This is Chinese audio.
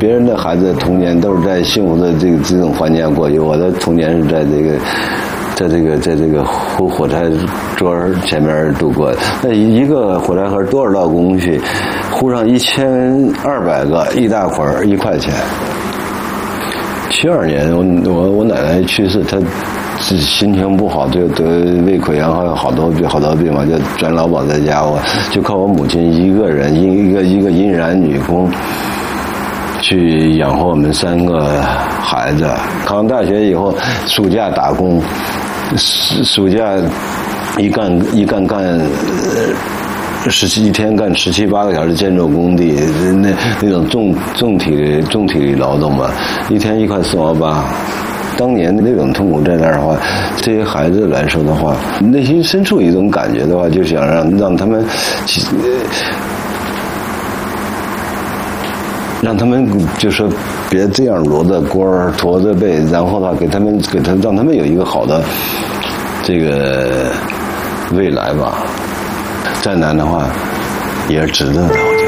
别人的孩子的童年都是在幸福的这种环境下过去，我的童年是在这个火柴桌前面度过的。那一个火柴盒多少道工序，糊上1200个，一大捆1块钱。72年我奶奶去世，她心情不好，就得胃溃疡，还有好多病嘛，就转劳保在家，我就靠我母亲一个人，一个印染女工去养活我们3个孩子。考上大学以后，暑假打工，暑假一天干17、18个小时建筑工地，那种重体力劳动嘛，一天1块4毛8。当年那种痛苦在那儿的话，这些孩子来说的话，内心深处一种感觉的话，就想让他们就说别这样摞着锅驼着背，然后呢让他们有一个好的这个未来吧。再难的话也是值得的。